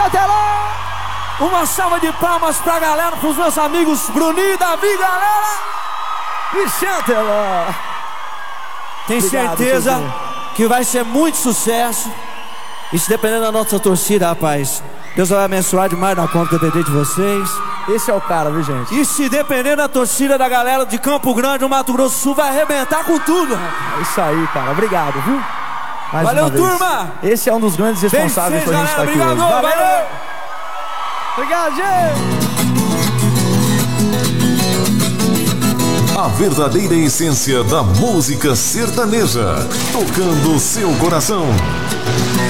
até lá! Uma salva de palmas pra galera, pros meus amigos Bruninho e Davi, galera! Vixe, até lá! Tenho certeza que vai ser muito sucesso. E se dependendo da nossa torcida, rapaz, Deus vai abençoar demais na conta do de vocês. Esse é o cara, viu, gente? E se depender da torcida da galera de Campo Grande, do Mato Grosso do Sul, vai arrebentar com tudo, rapaz. É isso aí, cara. Obrigado, viu? Mais Valeu, uma vez. turma! Esse é um dos grandes responsáveis por a gente estar aqui obrigado, hoje. valeu! Obrigado, gente! A verdadeira essência da música sertaneja, tocando seu coração.